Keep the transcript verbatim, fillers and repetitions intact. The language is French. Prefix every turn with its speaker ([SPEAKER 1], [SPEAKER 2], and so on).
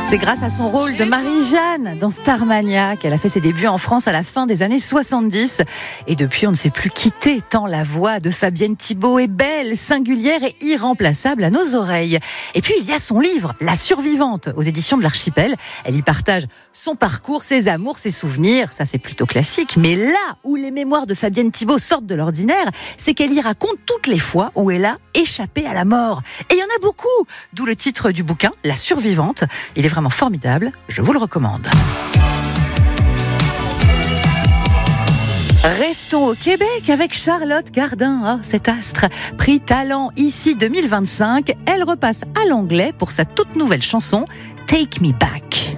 [SPEAKER 1] C'est grâce à son rôle de Marie-Jeanne dans Starmania qu'elle a fait ses débuts en France à la fin des années soixante-dix. Et depuis, on ne s'est plus quitté tant la voix de Fabienne Thibault est belle, singulière et irremplaçable à nos oreilles. Et puis, il y a son livre, La Survivante, aux éditions de l'Archipel. Elle y partage son parcours, ses amours, ses souvenirs. Ça, c'est plutôt classique. Mais là où les mémoires de Fabienne Thibault sortent de l'ordinaire, c'est qu'elle y raconte toutes les fois où elle a échappé à la mort. Et il y en a beaucoup. D'où le titre du bouquin, La Survivante. Il est vraiment formidable, je vous le recommande. Restons au Québec avec Charlotte Gardin, oh, cet astre. Prix Talent ici deux mille vingt-cinq, elle repasse à l'anglais pour sa toute nouvelle chanson Take Me Back.